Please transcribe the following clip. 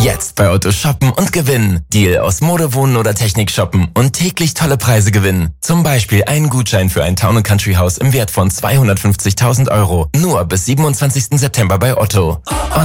Jetzt bei Otto shoppen und gewinnen. Deal aus Mode, Wohnen oder Technik shoppen und täglich tolle Preise gewinnen. Zum Beispiel einen Gutschein für ein Town & Country Haus im Wert von 250.000 €. Nur bis 27. September bei Otto.